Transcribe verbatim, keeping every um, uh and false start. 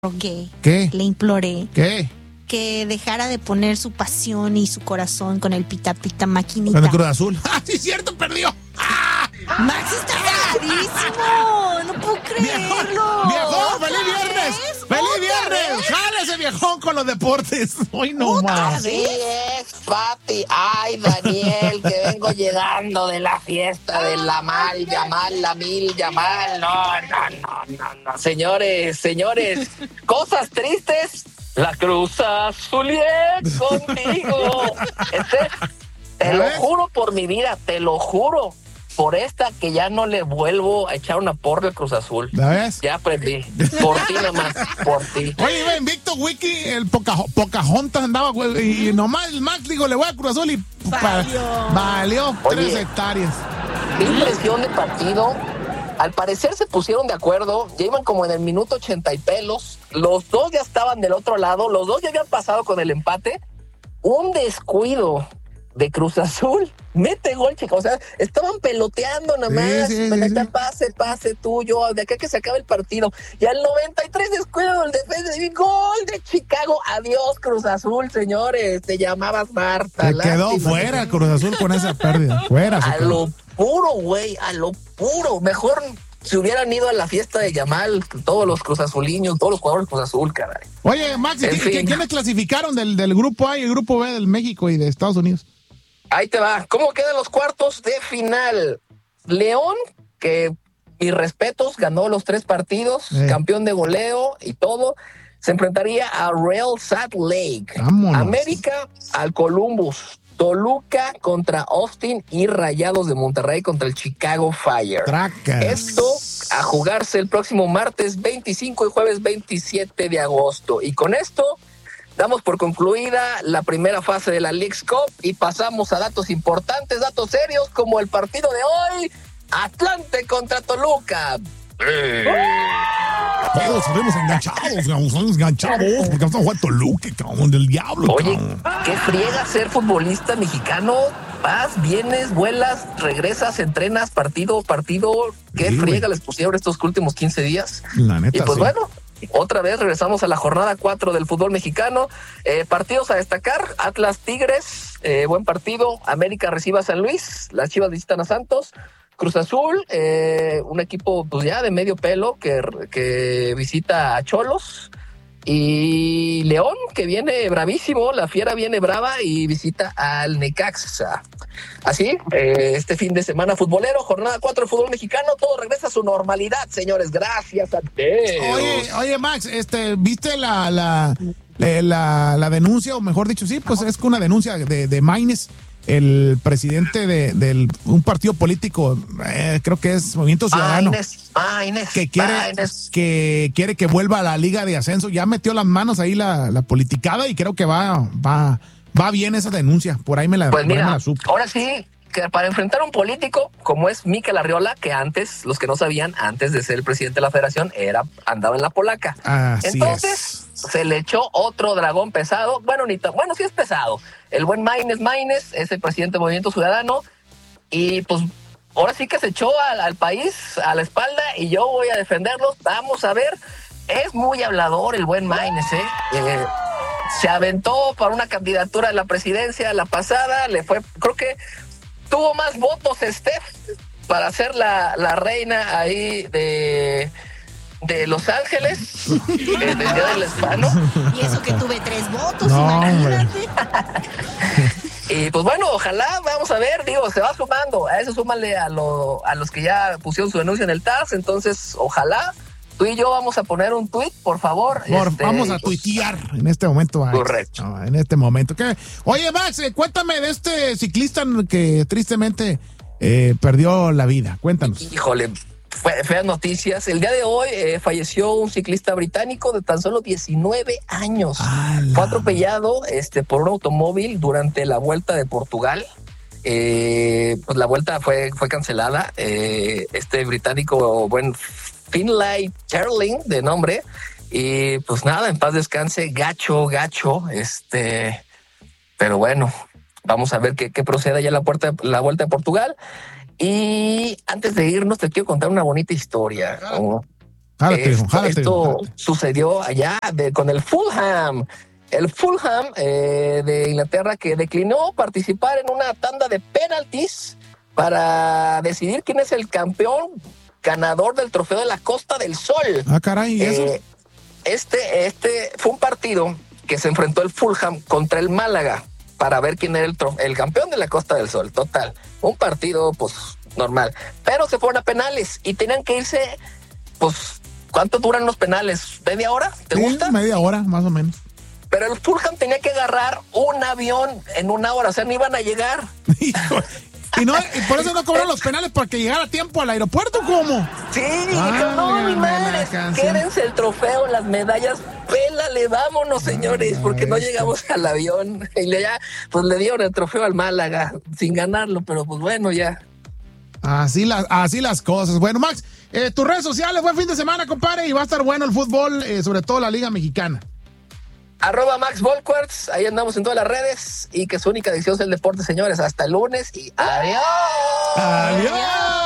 rogué, ¿Qué? le imploré ¿Qué? que dejara de poner su pasión y su corazón con el pita pita maquinita. Con el Cruz Azul. ¡Ah, sí, cierto! ¡Perdió! ¡Ah! Max está cagadísimo. No puedo creerlo. ¡Viejón! ¡Feliz viernes! ¡Feliz viernes! ¡Jálese, viejón, con los deportes! Hoy no más. Así es, Pati. Ay, Daniel, que vengo llegando de la fiesta de la mal, Yamal, la mil, Yamal. No, no, no, no, no. Señores, señores, cosas tristes. La Cruz Azulié contigo. Este, te lo juro por mi vida, te lo juro. Por esta que ya no le vuelvo a echar una porra al Cruz Azul. ¿La ves? Ya aprendí. Por ti nomás, por ti. Oye, iba invicto Wiki, el Poca, Pocahontas andaba, güey, y nomás el Max digo, le voy a Cruz Azul y Valió. pa, valió tres Oye. hectáreas. Qué impresión de partido. Al parecer se pusieron de acuerdo, ya iban como en el minuto ochenta y pelos, los dos ya estaban del otro lado, los dos ya habían pasado con el empate. Un descuido de Cruz Azul, mete gol, chico, o sea, estaban peloteando nada más, Sí, sí, sí, sí, sí. pase, pase tuyo, de acá que se acabe el partido, y al noventa y tres descuido del defensa, y gol de Chicago. Adiós Cruz Azul, señores, te llamabas Marta. Se quedó lástima. fuera Cruz Azul con esa pérdida. Fuera. se A quedó. lo puro, güey, a lo puro. Mejor si hubieran ido a la fiesta de Yamal, todos los Cruz Azuliños, todos los jugadores de Cruz Azul, caray. Oye, Max, En ¿qui- fin. ¿quiénes clasificaron del, del grupo A y el grupo B del México y de Estados Unidos? Ahí te va. ¿Cómo quedan los cuartos de final? León, que mis respetos, ganó los tres partidos, Eh. campeón de goleo y todo, se enfrentaría a Real Salt Lake. Vámonos. América al Columbus. Toluca contra Austin y Rayados de Monterrey contra el Chicago Fire. Tracas. Esto a jugarse el próximo martes veinticinco y jueves veintisiete de agosto. Y con esto damos por concluida la primera fase de la Leagues Cup y pasamos a datos importantes, datos serios, como el partido de hoy, Atlante contra Toluca. Todos salimos enganchados, estamos enganchados, porque estamos jugando Toluca, cabrón, del diablo, Oye, cabrón. qué friega ser futbolista mexicano. Vas, vienes, vuelas, regresas, entrenas, partido, partido. Qué Sí, friega güey. les pusieron estos últimos quince días. La neta, Y pues sí. bueno, otra vez regresamos a la jornada cuatro del fútbol mexicano. Eh, partidos a destacar: Atlas Tigres, eh, buen partido. América recibe a San Luis, las Chivas visitan a Santos. Cruz Azul, eh, un equipo pues ya de medio pelo que, que visita a Cholos. Y León, que viene bravísimo, la Fiera viene brava y visita al Necaxa. Así, eh, este fin de semana futbolero, jornada cuatro de fútbol mexicano, todo regresa a su normalidad, señores. Gracias a Dios. Oye, oye, Max, este, ¿viste la, la, la, la, la denuncia, o mejor dicho, sí, pues es que una denuncia de, de Maines, el presidente de, del un partido político, eh, creo que es Movimiento Ciudadano, Maines, Maines, que quiere Maines. que quiere que vuelva a la Liga de Ascenso. Ya metió las manos ahí la, la politicada y creo que va, va, va bien esa denuncia. Por ahí me la, Pues por ahí me mira, la supe. ahora sí, que para enfrentar a un político como es Mikel Arriola, que antes, los que no sabían, antes de ser el presidente de la federación, era andaba en la polaca. Así Entonces, es. se le echó otro dragón pesado. Bueno, ni tan, bueno, sí es pesado. El buen Maines Maines es el presidente del Movimiento Ciudadano. Y pues ahora sí que se echó al, al país a la espalda y yo voy a defenderlos. Vamos a ver. Es muy hablador el buen Maines, ¿eh? eh se aventó para una candidatura a la presidencia la pasada. Le fue, creo que tuvo más votos Steph para ser la, la reina ahí de... de Los Ángeles, eh, del Día del Hispano. Y eso que tuve tres votos, No, imagínate. Y pues bueno, ojalá, vamos a ver, digo, se va sumando. A eso súmale a, lo, a los que ya pusieron su denuncia en el T A S. Entonces, ojalá, tú y yo vamos a poner un tuit, por favor. Por- este, vamos a pues, tuitear en este momento. Max. Correcto. No, en este momento. ¿Qué? Oye, Max, eh, cuéntame de este ciclista que tristemente eh, perdió la vida. Cuéntanos. Híjole, fe- feas noticias. El día de hoy eh, falleció un ciclista británico de tan solo diecinueve años. ¡Hala! Fue atropellado este, por un automóvil durante la Vuelta de Portugal. Eh, pues la vuelta fue, fue cancelada. Eh, este británico, buen Finlay Sterling de nombre. Y pues nada, en paz descanse, gacho, gacho. Este, pero bueno, vamos a ver qué, qué procede ya la, puerta, la Vuelta de Portugal. Y antes de irnos, te quiero contar una bonita historia. Como Jálate, esto jálate, esto jálate. sucedió allá de, con el Fulham. El Fulham eh, de Inglaterra, que declinó participar en una tanda de penaltis para decidir quién es el campeón ganador del trofeo de la Costa del Sol. Ah, caray, ¿y eso? Eh, este, este fue un partido que se enfrentó el Fulham contra el Málaga para ver quién era el, tro- el campeón de la Costa del Sol. Total, un partido pues normal. Pero se fueron a penales y tenían que irse, pues, ¿cuánto duran los penales? ¿Media hora? ¿Te Sí, gusta? media hora, más o menos. Pero el Fulham tenía que agarrar un avión en una hora, o sea, no iban a llegar. Hijo, y no, y por eso no cobraron los penales para que llegara a tiempo al aeropuerto, ¿cómo? Sí, dijo, no, mi Válgame madre, la canción. quédense el trofeo, las medallas, pélale, vámonos, señores, porque no esto. llegamos al avión. Y le, ya, pues le dieron el trofeo al Málaga, sin ganarlo, pero pues bueno, ya. Así las, así las cosas. Bueno, Max, eh, tus redes sociales, buen fin de semana, compadre, y va a estar bueno el fútbol, eh, sobre todo la Liga Mexicana. Arroba Max Volquarts, ahí andamos en todas las redes, y que su única adicción es el deporte, señores. Hasta el lunes y adiós. Adiós.